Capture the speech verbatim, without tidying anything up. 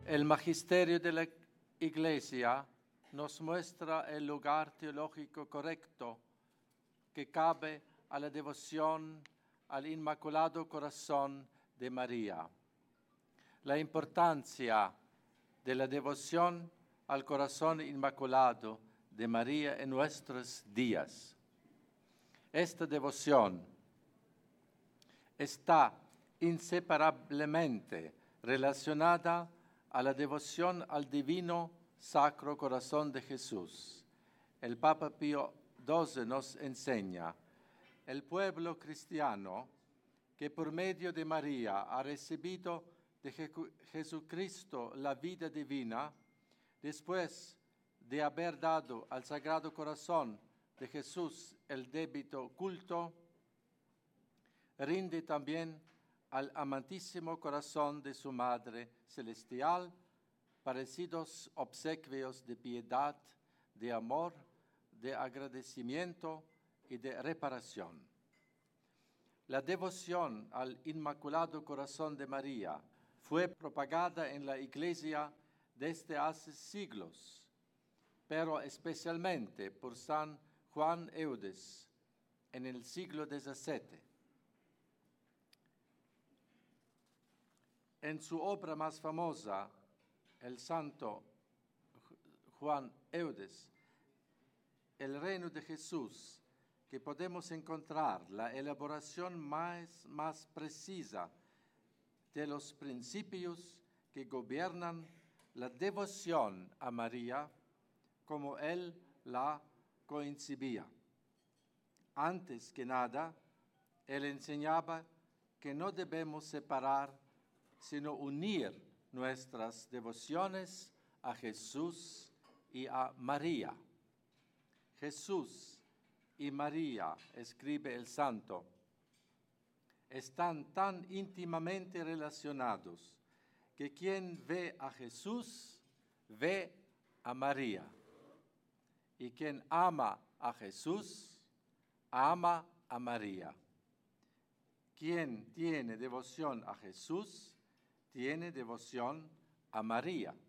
El magisterio de la Iglesia nos muestra el lugar teológico correcto que cabe a la devoción al Inmaculado Corazón de María. La importancia de la devoción al Corazón Inmaculado de María en nuestros días. Esta devoción está inseparablemente relacionada a la devoción al Divino Sacro Corazón de Jesús. El Papa Pío doce nos enseña: el pueblo cristiano que por medio de María ha recibido de Jesucristo la vida divina, después de haber dado al Sagrado Corazón de Jesús el débito culto, rinde también al amantísimo corazón de su Madre Celestial parecidos obsequios de piedad, de amor, de agradecimiento y de reparación. La devoción al Inmaculado Corazón de María fue propagada en la Iglesia desde hace siglos, pero especialmente por San Juan Eudes en el siglo diecisiete. En su obra más famosa, el santo Juan Eudes, El reino de Jesús, que podemos encontrar la elaboración más, más precisa de los principios que gobiernan la devoción a María como él la concebía. Antes que nada, él enseñaba que no debemos separar, sino unir nuestras devociones a Jesús y a María. Jesús y María, escribe el santo, están tan íntimamente relacionados que quien ve a Jesús, ve a María. Y quien ama a Jesús, ama a María. Quien tiene devoción a Jesús, tiene devoción a María.